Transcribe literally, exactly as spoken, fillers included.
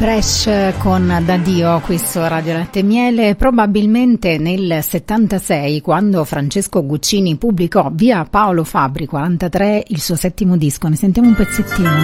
Bresh con D'addio qui su Radio Latte e Miele. Probabilmente nel settantasei, quando Francesco Guccini pubblicò Via Paolo Fabri quarantatré il suo settimo disco, ne sentiamo un pezzettino.